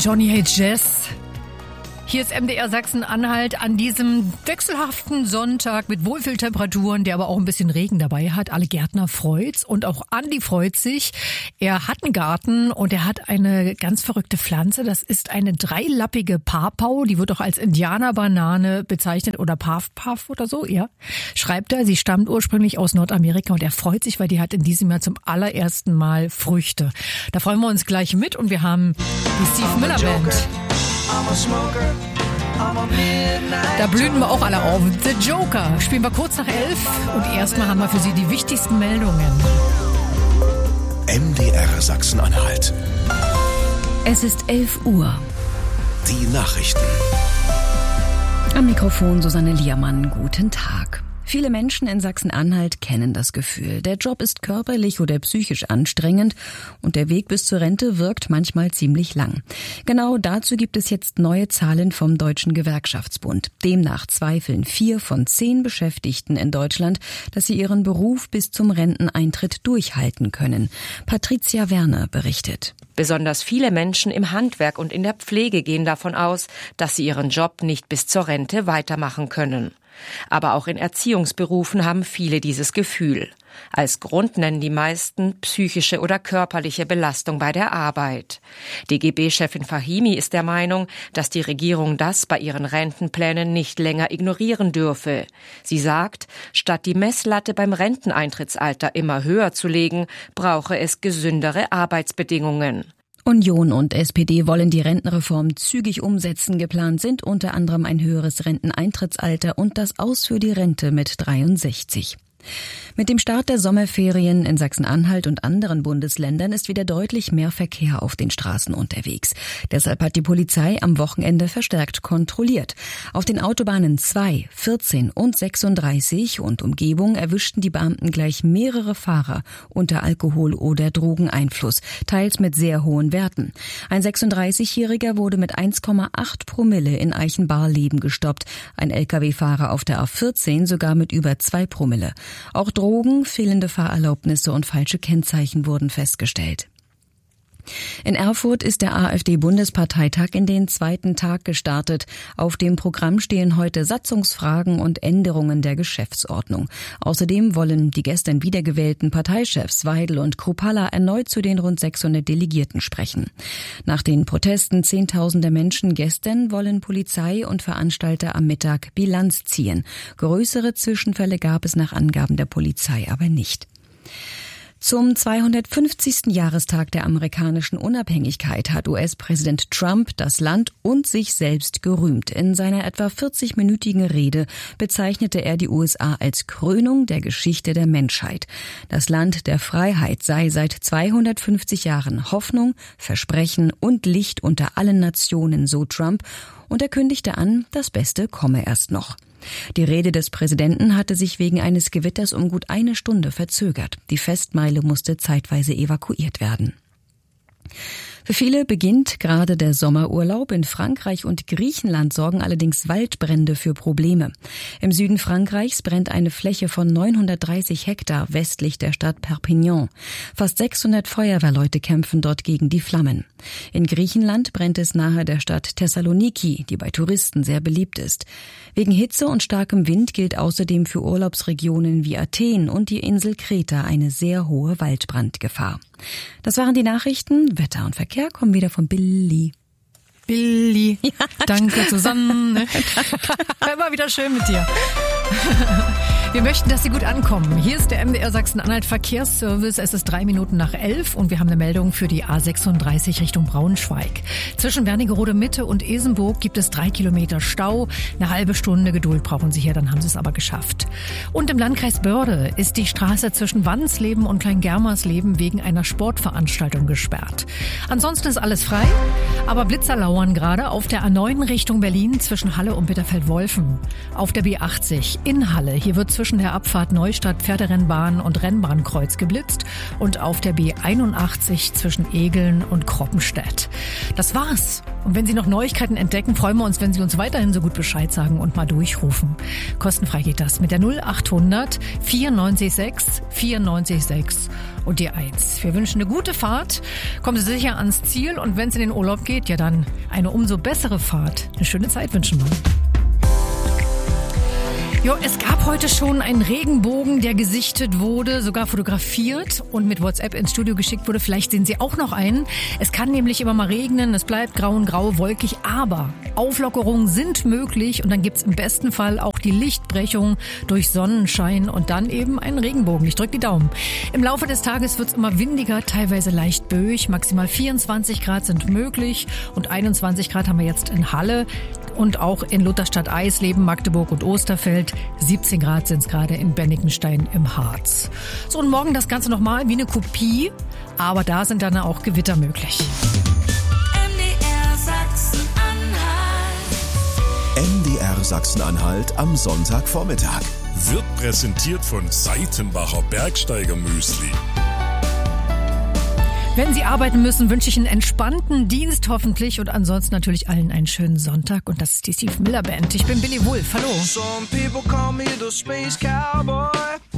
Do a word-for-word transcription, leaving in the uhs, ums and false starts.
Johnny Hates Jazz. Hier ist M D R Sachsen-Anhalt an diesem wechselhaften Sonntag mit Wohlfühltemperaturen, der aber auch ein bisschen Regen dabei hat. Alle Gärtner freut's und auch Andi freut sich. Er hat einen Garten und er hat eine ganz verrückte Pflanze. Das ist eine dreilappige Papau. Die wird auch als Indianerbanane bezeichnet oder Paf-Paf oder so, ja. Schreibt er, sie stammt ursprünglich aus Nordamerika und er freut sich, weil die hat in diesem Jahr zum allerersten Mal Früchte. Da freuen wir uns gleich mit und wir haben die Steve Miller Band. Da blühen wir auch alle auf. The Joker spielen wir kurz nach elf und erstmal haben wir für Sie die wichtigsten Meldungen. M D R Sachsen-Anhalt. Es ist elf Uhr. Die Nachrichten. Am Mikrofon Susanne Liermann. Guten Tag. Viele Menschen in Sachsen-Anhalt kennen das Gefühl. Der Job ist körperlich oder psychisch anstrengend und der Weg bis zur Rente wirkt manchmal ziemlich lang. Genau dazu gibt es jetzt neue Zahlen vom Deutschen Gewerkschaftsbund. Demnach zweifeln vier von zehn Beschäftigten in Deutschland, dass sie ihren Beruf bis zum Renteneintritt durchhalten können. Patricia Werner berichtet. Besonders viele Menschen im Handwerk und in der Pflege gehen davon aus, dass sie ihren Job nicht bis zur Rente weitermachen können. Aber auch in Erziehungsberufen haben viele dieses Gefühl. Als Grund nennen die meisten psychische oder körperliche Belastung bei der Arbeit. D G B-Chefin Fahimi ist der Meinung, dass die Regierung das bei ihren Rentenplänen nicht länger ignorieren dürfe. Sie sagt, statt die Messlatte beim Renteneintrittsalter immer höher zu legen, brauche es gesündere Arbeitsbedingungen. Union und S P D wollen die Rentenreform zügig umsetzen. Geplant sind unter anderem ein höheres Renteneintrittsalter und das Aus für die Rente mit dreiundsechzig. Mit dem Start der Sommerferien in Sachsen-Anhalt und anderen Bundesländern ist wieder deutlich mehr Verkehr auf den Straßen unterwegs. Deshalb hat die Polizei am Wochenende verstärkt kontrolliert. Auf den Autobahnen zwei, vierzehn und sechsunddreißig und Umgebung erwischten die Beamten gleich mehrere Fahrer unter Alkohol- oder Drogeneinfluss, teils mit sehr hohen Werten. Ein sechsunddreißigjähriger wurde mit eins Komma acht Promille in Eichenbarleben gestoppt, ein L K W-Fahrer auf der A vierzehn sogar mit über zwei Promille. Auch Drogen, fehlende Fahrerlaubnisse und falsche Kennzeichen wurden festgestellt. In Erfurt ist der AfD-Bundesparteitag in den zweiten Tag gestartet. Auf dem Programm stehen heute Satzungsfragen und Änderungen der Geschäftsordnung. Außerdem wollen die gestern wiedergewählten Parteichefs Weidel und Kruppalla erneut zu den rund sechshundert Delegierten sprechen. Nach den Protesten zehntausender Menschen gestern wollen Polizei und Veranstalter am Mittag Bilanz ziehen. Größere Zwischenfälle gab es nach Angaben der Polizei aber nicht. Zum zweihundertfünfzigsten Jahrestag der amerikanischen Unabhängigkeit hat U S-Präsident Trump das Land und sich selbst gerühmt. In seiner etwa vierzigminütigen Rede bezeichnete er die U S A als Krönung der Geschichte der Menschheit. Das Land der Freiheit sei seit zweihundertfünfzig Jahren Hoffnung, Versprechen und Licht unter allen Nationen, so Trump, und er kündigte an, das Beste komme erst noch. Die Rede des Präsidenten hatte sich wegen eines Gewitters um gut eine Stunde verzögert. Die Festmeile musste zeitweise evakuiert werden. Für viele beginnt gerade der Sommerurlaub. In Frankreich und Griechenland sorgen allerdings Waldbrände für Probleme. Im Süden Frankreichs brennt eine Fläche von neunhundertdreißig Hektar westlich der Stadt Perpignan. Fast sechshundert Feuerwehrleute kämpfen dort gegen die Flammen. In Griechenland brennt es nahe der Stadt Thessaloniki, die bei Touristen sehr beliebt ist. Wegen Hitze und starkem Wind gilt außerdem für Urlaubsregionen wie Athen und die Insel Kreta eine sehr hohe Waldbrandgefahr. Das waren die Nachrichten. Wetter und Verkehr kommen wieder von Billy. Billy, ja. Danke Susanne. Immer wieder schön mit dir. Wir möchten, dass Sie gut ankommen. Hier ist der M D R Sachsen-Anhalt Verkehrsservice. Es ist drei Minuten nach elf und wir haben eine Meldung für die A sechsunddreißig Richtung Braunschweig. Zwischen Wernigerode Mitte und Isenburg gibt es drei Kilometer Stau. Eine halbe Stunde Geduld brauchen Sie hier, dann haben Sie es aber geschafft. Und im Landkreis Börde ist die Straße zwischen Wandsleben und Kleingermersleben wegen einer Sportveranstaltung gesperrt. Ansonsten ist alles frei, aber Blitzer lauern gerade auf der A neun Richtung Berlin zwischen Halle und Bitterfeld-Wolfen. Auf der B achtzig in Halle. Hier wird zwischen zwischen der Abfahrt Neustadt Pferderennbahn und Rennbahnkreuz geblitzt und auf der B einundachtzig zwischen Egeln und Kroppenstedt. Das war's. Und wenn Sie noch Neuigkeiten entdecken, freuen wir uns, wenn Sie uns weiterhin so gut Bescheid sagen und mal durchrufen. Kostenfrei geht das mit der null achthundert vierundneunzig sechs vierundneunzig sechs und die eins. Wir wünschen eine gute Fahrt, kommen Sie sicher ans Ziel und wenn es in den Urlaub geht, ja dann eine umso bessere Fahrt. Eine schöne Zeit wünschen wir. Jo, es gab heute schon einen Regenbogen, der gesichtet wurde, sogar fotografiert und mit WhatsApp ins Studio geschickt wurde. Vielleicht sehen Sie auch noch einen. Es kann nämlich immer mal regnen, es bleibt grau und grau, wolkig, aber Auflockerungen sind möglich und dann gibt's im besten Fall auch die Lichtbrechung durch Sonnenschein und dann eben einen Regenbogen. Ich drücke die Daumen. Im Laufe des Tages wird's immer windiger, teilweise leicht böig. Maximal vierundzwanzig Grad sind möglich und einundzwanzig Grad haben wir jetzt in Halle. Und auch in Lutherstadt, Eisleben, Magdeburg und Osterfeld. siebzehn Grad sind es gerade in Bennigenstein im Harz. So, und morgen das Ganze nochmal wie eine Kopie, aber da sind dann auch Gewitter möglich. M D R Sachsen-Anhalt. M D R Sachsen-Anhalt am Sonntagvormittag. Wird präsentiert von Seitenbacher Bergsteigermüsli. Wenn Sie arbeiten müssen, wünsche ich einen entspannten Dienst hoffentlich und ansonsten natürlich allen einen schönen Sonntag. Und das ist die Steve Miller Band. Ich bin Billy Wolf. Hallo. Some people call me the space cowboy.